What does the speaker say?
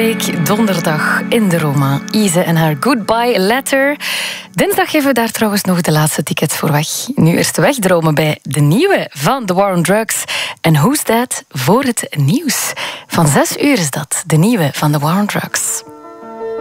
week donderdag in de Roma. Ise en haar Goodbye Letter. Dinsdag geven we daar trouwens nog de laatste tickets voor weg. Nu eerst wegdromen bij de nieuwe van The War on Drugs. En Who's That voor het nieuws. Van 6 uur is dat, de nieuwe van The War on Drugs.